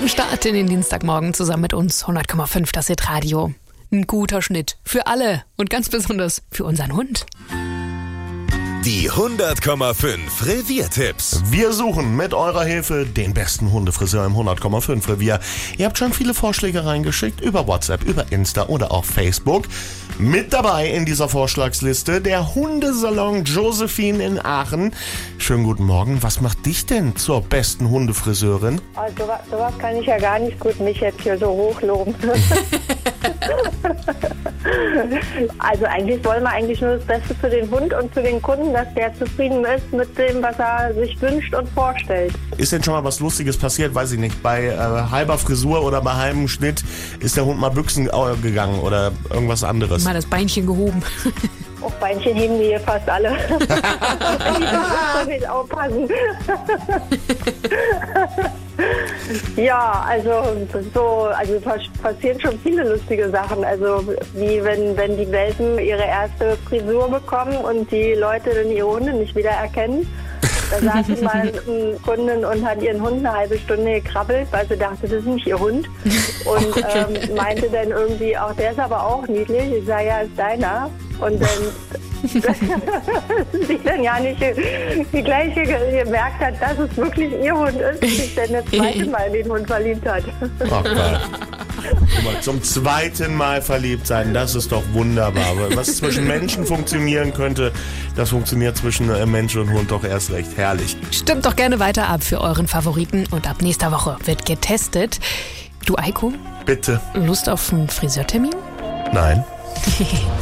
Guten Start in den Dienstagmorgen zusammen mit uns. 100,5 das Hitradio. Ein guter Schnitt für alle und ganz besonders für unseren Hund. Die 100,5 Reviertipps. Wir suchen mit eurer Hilfe den besten Hundefriseur im 100,5 Revier. Ihr habt schon viele Vorschläge reingeschickt über WhatsApp, über Insta oder auch Facebook. Mit dabei in dieser Vorschlagsliste der Hundesalon Josephine in Aachen. Schönen guten Morgen. Was macht dich denn zur besten Hundefriseurin? Also sowas kann ich ja gar nicht gut mich jetzt hier so hochloben. Also eigentlich wollen wir eigentlich nur das Beste für den Hund und für den Kunden, dass der zufrieden ist mit dem, was er sich wünscht und vorstellt. Ist denn schon mal was Lustiges passiert? Weiß ich nicht. Bei halber Frisur oder bei halbem Schnitt ist der Hund mal Büchsen gegangen oder irgendwas anderes? Mal das Beinchen gehoben. Auch Beinchen heben die hier fast alle. Die müssen nicht aufpassen. Ja, also passieren schon viele lustige Sachen. Also wie wenn die Welpen ihre erste Frisur bekommen und die Leute dann ihre Hunde nicht wieder erkennen. Da saß mal eine Kundin und hat ihren Hund eine halbe Stunde gekrabbelt, weil sie dachte, das ist nicht ihr Hund. Und meinte dann irgendwie, auch der ist aber auch niedlich. Ich sage, ja, ist deiner. Und dann sie dann ja nicht die gleiche gemerkt hat, dass es wirklich ihr Hund ist, die sich dann das zweite Mal in den Hund verliebt hat. Oh Gott. Zum zweiten Mal verliebt sein, das ist doch wunderbar. Was zwischen Menschen funktionieren könnte, das funktioniert zwischen Mensch und Hund doch erst recht. Herrlich. Stimmt doch gerne weiter ab für euren Favoriten und ab nächster Woche wird getestet. Du, Eiko? Bitte. Lust auf einen Friseurtermin? Nein.